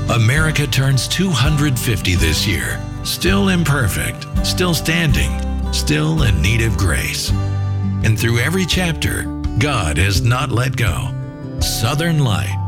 America turns 250 this year. Still imperfect, still standing, still in need of grace. And through every chapter, God has not let go. Southern Light